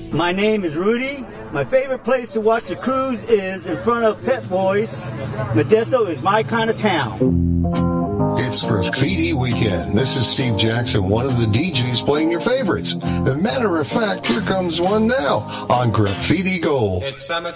My name is Rudy. My favorite place to watch the cruise is in front of Pep Boys. Modesto is my kind of town. It's Graffiti Weekend. This is Steve Jackson, one of the DJs playing your favorites. As a matter of fact, here comes one now on Graffiti Gold. It's summertime.